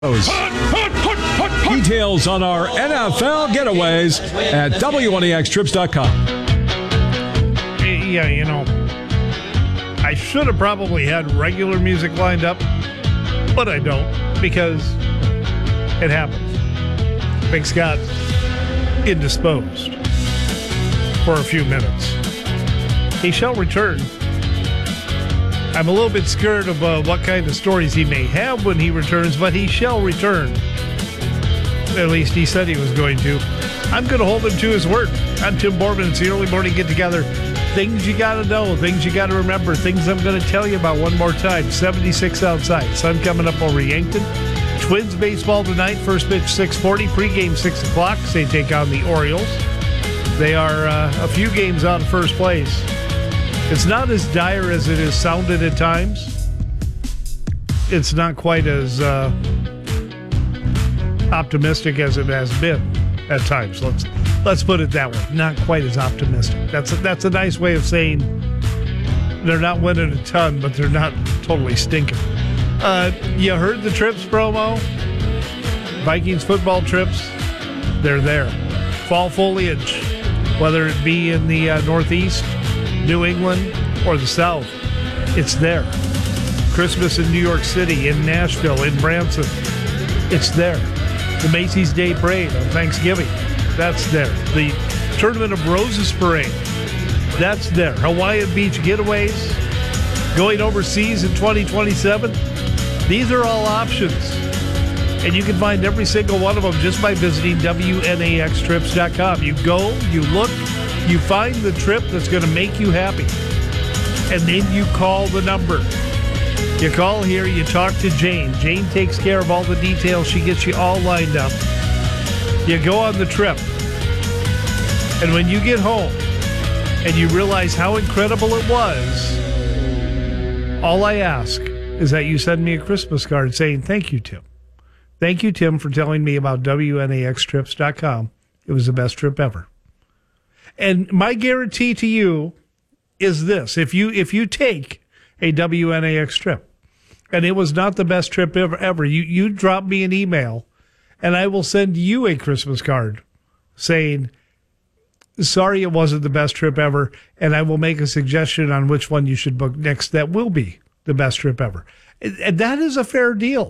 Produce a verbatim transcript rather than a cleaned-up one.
Details on our N F L getaways at W N E X trips dot com. Yeah, you know, I should have probably had regular music lined up, but I don't because it happens. Big Scott indisposed for a few minutes. He shall return. I'm a little bit scared of uh, what kind of stories he may have when he returns, but he shall return. At least he said he was going to. I'm going to hold him to his word. I'm Tim Borman. It's the early morning get-together. Things you got to know, things you got to remember, things I'm going to tell you about one more time. seventy-six outside. Sun coming up over Yankton. Twins baseball tonight. First pitch six forty. Pregame six o'clock. They take on the Orioles. They are uh, a few games out of first place. It's not as dire as it has sounded at times. It's not quite as uh, optimistic as it has been at times. Let's let's put it that way. Not quite as optimistic. That's a, that's a nice way of saying they're not winning a ton, but they're not totally stinking. Uh, you heard the trips promo? Vikings football trips, they're there. Fall foliage, whether it be in the uh, Northeast, New England, or the South, it's there. Christmas in New York City, in Nashville, in Branson, it's there. The Macy's Day Parade on Thanksgiving, that's there. The Tournament of Roses Parade, that's there. Hawaiian Beach getaways, going overseas in twenty twenty-seven, these are all options. And you can find every single one of them just by visiting W N A X trips dot com. You go, you look, you find the trip that's going to make you happy. And then you call the number. You call here, you talk to Jane. Jane takes care of all the details. She gets you all lined up. You go on the trip. And when you get home and you realize how incredible it was, all I ask is that you send me a Christmas card saying, thank you, Tim. Thank you, Tim, for telling me about W N A X trips dot com. It was the best trip ever. And my guarantee to you is this. If you if you take a W N A X trip and it was not the best trip ever, ever you, you drop me an email and I will send you a Christmas card saying, sorry it wasn't the best trip ever, and I will make a suggestion on which one you should book next that will be the best trip ever. And that is a fair deal.